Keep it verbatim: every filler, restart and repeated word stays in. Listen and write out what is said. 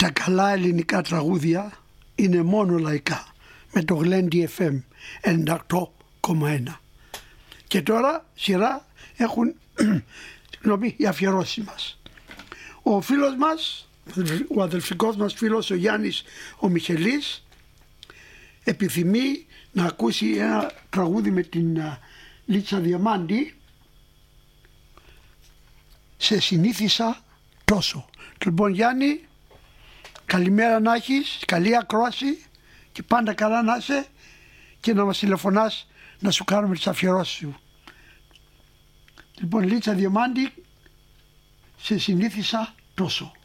Τα καλά ελληνικά τραγούδια είναι μόνο λαϊκά, με το Γλέντι εφ εμ ενενήντα οκτώ κόμμα ένα. Και τώρα σειρά έχουν συγγνώμη, οι αφιερώσεις μας. Ο φίλος μας, ο αδελφικός μας φίλος ο Γιάννης ο Μιχελής, επιθυμεί να ακούσει ένα τραγούδι με την uh, Λίτσα Διαμάντη, «Σε συνήθισα τόσο». Λοιπόν Γιάννη, καλημέρα να έχεις, καλή ακρόαση και πάντα καλά να είσαι και να μας τηλεφωνάς να σου κάνουμε τις αφιερώσεις σου. Λοιπόν, Λίτσα Διαμάντη, «Σε συνήθισα τόσο».